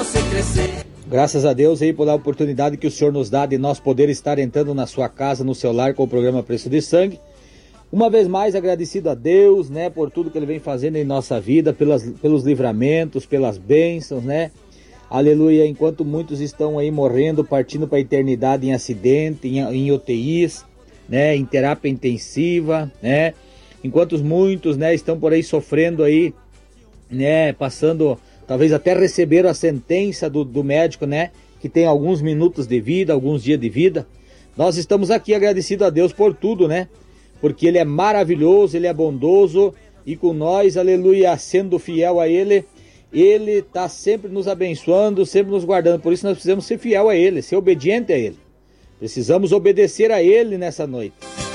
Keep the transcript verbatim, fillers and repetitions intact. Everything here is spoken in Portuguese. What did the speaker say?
você crescer. Graças a Deus aí pela oportunidade que o Senhor nos dá de nós poder estar entrando na sua casa, no seu lar com o programa Preço de Sangue. Uma vez mais agradecido a Deus, né, por tudo que Ele vem fazendo em nossa vida, pelas, pelos livramentos, pelas bênçãos, né? Aleluia, enquanto muitos estão aí morrendo, partindo para a eternidade em acidente, em, em U T Is, né, em terapia intensiva, né? Enquanto muitos, né, estão por aí sofrendo aí, né, passando, talvez até receberam a sentença do, do médico, né, que tem alguns minutos de vida, alguns dias de vida. Nós estamos aqui agradecidos a Deus por tudo, né? Porque Ele é maravilhoso, Ele é bondoso e com nós, aleluia, sendo fiel a Ele, Ele está sempre nos abençoando, sempre nos guardando. Por isso nós precisamos ser fiel a Ele, ser obediente a Ele. Precisamos obedecer a Ele nessa noite.